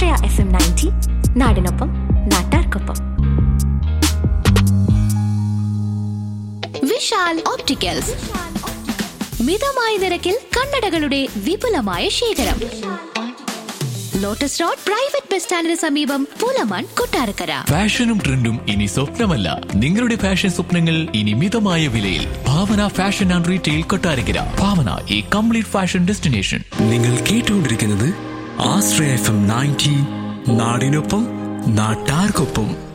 ആശ്രയ FM 90 നാടിനൊപ്പം നാട്ടാർക്കൊപ്പം. Vishal opticals, മിതമായ നിരക്കിൽ കണ്ണടകളുടെ വിപുലമായ ശേഖരം. ലോട്ടസ് റോഡ് പ്രൈവറ്റ് ബസ് സ്റ്റാൻഡിന് സമീപം, പൂലമാൻ, കൊട്ടാരക്കര. ഫാഷനും ട്രെൻഡും ഇനി സ്വപ്നമല്ല, നിങ്ങളുടെ ഫാഷൻ സ്വപ്നങ്ങൾ ഇനി മിതമായ വിലയിൽ. ഭാവന ഫാഷൻ ആൻഡ് റീറ്റെയിൽ, കൊട്ടാരക്കര. ഭാവന, ഈ കംപ്ലീറ്റ് ഫാഷൻ ഡെസ്റ്റിനേഷൻ. നിങ്ങൾ കേട്ടുകൊണ്ടിരിക്കുന്നത് ആശ്രയ FM 90, നാടിനൊപ്പം നാട്ടാർക്കൊപ്പം.